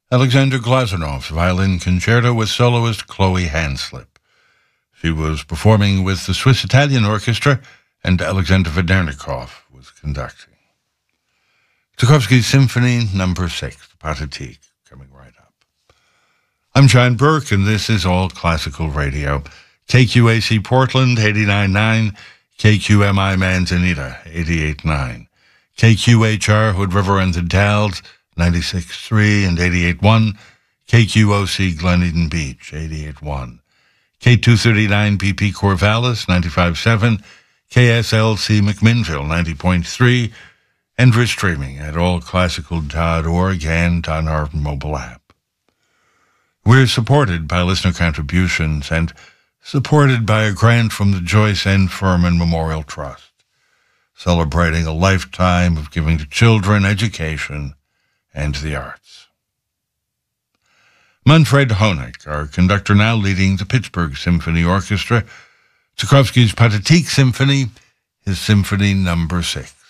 Alexander Glazanov's Violin Concerto with soloist Chloe Hanslip. She was performing with the Swiss-Italian Orchestra, and Alexander Vedernikov was conducting. Tchaikovsky's Symphony No. 6, Pathetique, coming right up. I'm John Burke, and this is All Classical Radio. KQAC Portland, 89.9, KQMI Manzanita, 88.9, KQHR Hood River and the Dalles, 96.3 and 88.1, KQOC Glen Eden Beach, 88.1, K239 PP Corvallis, 95.7, KSLC McMinnville, 90.3, and we're streaming at allclassical.org and on our mobile app. We're supported by listener contributions and supported by a grant from the Joyce N. Furman Memorial Trust, celebrating a lifetime of giving to children, education, and the arts. Manfred Honeck, our conductor, now leading the Pittsburgh Symphony Orchestra, Tchaikovsky's Pathetique Symphony, his Symphony No. 6.